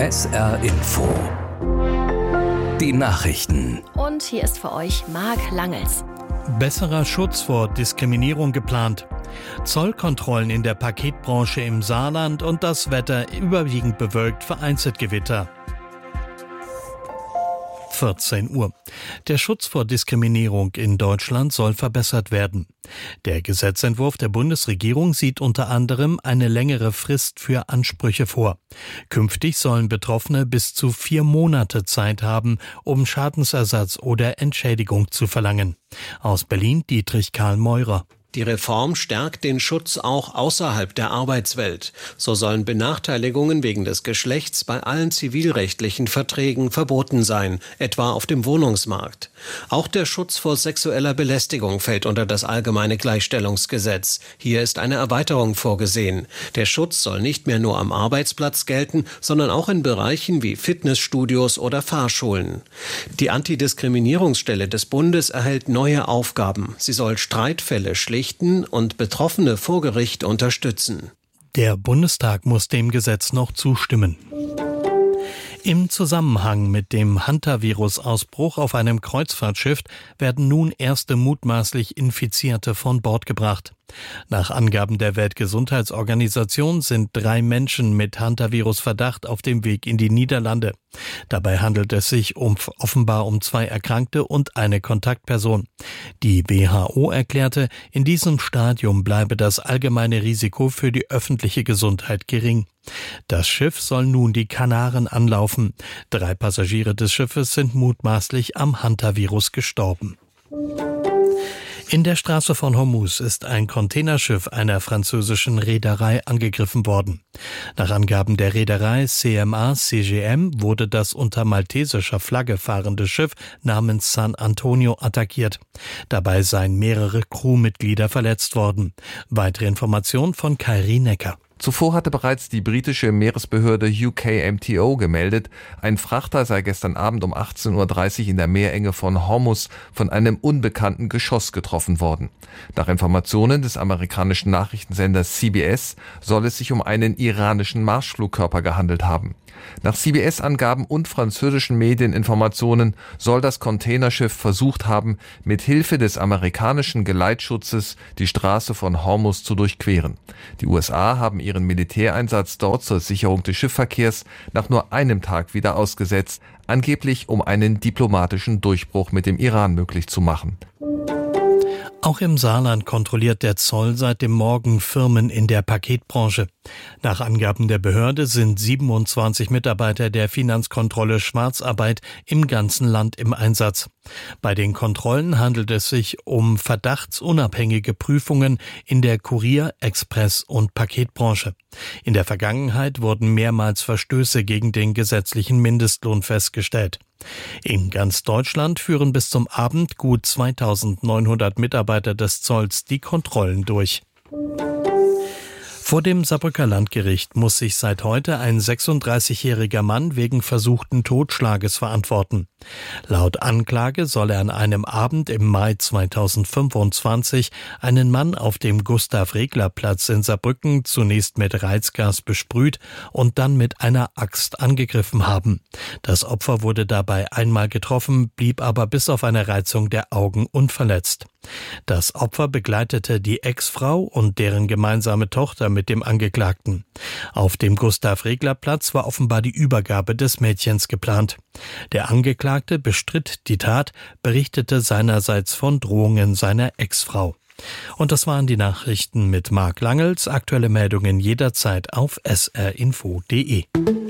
SR Info. Die Nachrichten. Und hier ist für euch Marc Langels. Besserer Schutz vor Diskriminierung geplant. Zollkontrollen in der Paketbranche im Saarland und das Wetter überwiegend bewölkt, vereinzelt Gewitter. 14 Uhr. Der Schutz vor Diskriminierung in Deutschland soll verbessert werden. Der Gesetzentwurf der Bundesregierung sieht unter anderem eine längere Frist für Ansprüche vor. Künftig sollen Betroffene bis zu 4 Monate Zeit haben, um Schadensersatz oder Entschädigung zu verlangen. Aus Berlin Dietrich Karl Meurer. Die Reform stärkt den Schutz auch außerhalb der Arbeitswelt. So sollen Benachteiligungen wegen des Geschlechts bei allen zivilrechtlichen Verträgen verboten sein, etwa auf dem Wohnungsmarkt. Auch der Schutz vor sexueller Belästigung fällt unter das Allgemeine Gleichstellungsgesetz. Hier ist eine Erweiterung vorgesehen. Der Schutz soll nicht mehr nur am Arbeitsplatz gelten, sondern auch in Bereichen wie Fitnessstudios oder Fahrschulen. Die Antidiskriminierungsstelle des Bundes erhält neue Aufgaben. Sie soll Streitfälle schlichten und Betroffene vor Gericht unterstützen. Der Bundestag muss dem Gesetz noch zustimmen. Im Zusammenhang mit dem Hantavirus-Ausbruch auf einem Kreuzfahrtschiff werden nun erste mutmaßlich Infizierte von Bord gebracht. Nach Angaben der Weltgesundheitsorganisation sind 3 Menschen mit Hantavirus-Verdacht auf dem Weg in die Niederlande. Dabei handelt es sich offenbar um 2 Erkrankte und eine Kontaktperson. Die WHO erklärte, in diesem Stadium bleibe das allgemeine Risiko für die öffentliche Gesundheit gering. Das Schiff soll nun die Kanaren anlaufen. 3 Passagiere des Schiffes sind mutmaßlich am Hantavirus gestorben. In der Straße von Hormuz ist ein Containerschiff einer französischen Reederei angegriffen worden. Nach Angaben der Reederei CMA-CGM wurde das unter maltesischer Flagge fahrende Schiff namens San Antonio attackiert. Dabei seien mehrere Crewmitglieder verletzt worden. Weitere Informationen von Kairi Necker. Zuvor hatte bereits die britische Meeresbehörde UKMTO gemeldet, ein Frachter sei gestern Abend um 18:30 Uhr in der Meerenge von Hormuz von einem unbekannten Geschoss getroffen worden. Nach Informationen des amerikanischen Nachrichtensenders CBS soll es sich um einen iranischen Marschflugkörper gehandelt haben. Nach CBS-Angaben und französischen Medieninformationen soll das Containerschiff versucht haben, mit Hilfe des amerikanischen Geleitschutzes die Straße von Hormuz zu durchqueren. Die USA haben ihren Militäreinsatz dort zur Sicherung des Schiffsverkehrs nach nur einem Tag wieder ausgesetzt, angeblich um einen diplomatischen Durchbruch mit dem Iran möglich zu machen. Auch im Saarland kontrolliert der Zoll seit dem Morgen Firmen in der Paketbranche. Nach Angaben der Behörde sind 27 Mitarbeiter der Finanzkontrolle Schwarzarbeit im ganzen Land im Einsatz. Bei den Kontrollen handelt es sich um verdachtsunabhängige Prüfungen in der Kurier-, Express- und Paketbranche. In der Vergangenheit wurden mehrmals Verstöße gegen den gesetzlichen Mindestlohn festgestellt. In ganz Deutschland führen bis zum Abend gut 2900 Mitarbeiter des Zolls die Kontrollen durch. Vor dem Saarbrücker Landgericht muss sich seit heute ein 36-jähriger Mann wegen versuchten Totschlages verantworten. Laut Anklage soll er an einem Abend im Mai 2025 einen Mann auf dem Gustav-Regler-Platz in Saarbrücken zunächst mit Reizgas besprüht und dann mit einer Axt angegriffen haben. Das Opfer wurde dabei einmal getroffen, blieb aber bis auf eine Reizung der Augen unverletzt. Das Opfer begleitete die Ex-Frau und deren gemeinsame Tochter mit dem Angeklagten. Auf dem Gustav-Regler-Platz war offenbar die Übergabe des Mädchens geplant. Der Angeklagte bestritt die Tat, berichtete seinerseits von Drohungen seiner Ex-Frau. Und das waren die Nachrichten mit Marc Langels. Aktuelle Meldungen jederzeit auf srinfo.de.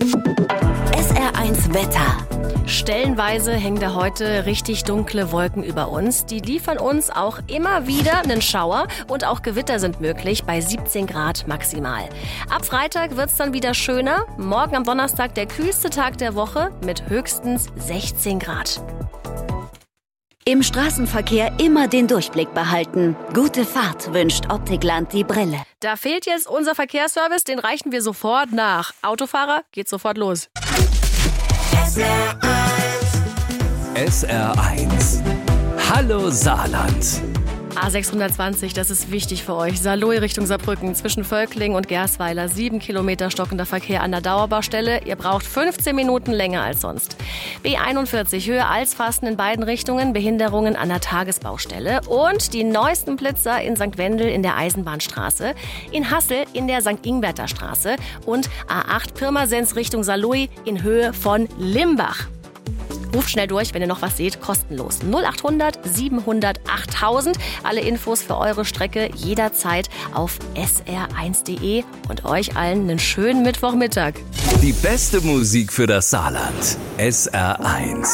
SR1 Wetter. Stellenweise hängen da heute richtig dunkle Wolken über uns. Die liefern uns auch immer wieder einen Schauer und auch Gewitter sind möglich bei 17 Grad maximal. Ab Freitag wird's dann wieder schöner. Morgen am Donnerstag der kühlste Tag der Woche mit höchstens 16 Grad. Im Straßenverkehr immer den Durchblick behalten. Gute Fahrt wünscht Optikland die Brille. Da fehlt jetzt unser Verkehrsservice, den reichen wir sofort nach. Autofahrer, geht sofort los. SR1. Hallo Saarland. A620, das ist wichtig für euch. Saarlouis Richtung Saarbrücken zwischen Völkling und Gersweiler. 7 Kilometer stockender Verkehr an der Dauerbaustelle. Ihr braucht 15 Minuten länger als sonst. B41 Höhe Alsfasten in beiden Richtungen. Behinderungen an der Tagesbaustelle. Und die neuesten Blitzer in St. Wendel in der Eisenbahnstraße. In Hassel in der St. Ingberter Straße. Und A8 Pirmasens Richtung Saarlouis in Höhe von Limbach. Ruft schnell durch, wenn ihr noch was seht, kostenlos. 0800 700 8000. Alle Infos für eure Strecke jederzeit auf sr1.de und euch allen einen schönen Mittwochmittag. Die beste Musik für das Saarland. SR1.